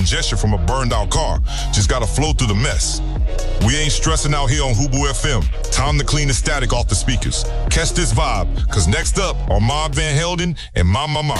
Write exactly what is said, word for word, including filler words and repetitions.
congestion from a burned out car. Just gotta flow through the mess. We ain't stressing out here on Hubu F M. Time to clean the static off the speakers. Catch this vibe, cause next up are Mob Van Helden and My Mama.